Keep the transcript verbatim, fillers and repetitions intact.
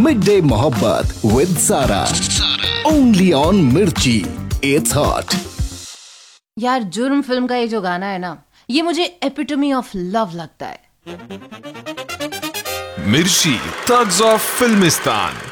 Mid day मोहब्बत with सारा, only on मिर्ची, इट्स हॉट। यार जुर्म फिल्म का ये जो गाना है ना, ये मुझे एपिटमी ऑफ लव लगता है। मिर्ची, थग्स ऑफ फिल्मिस्तान।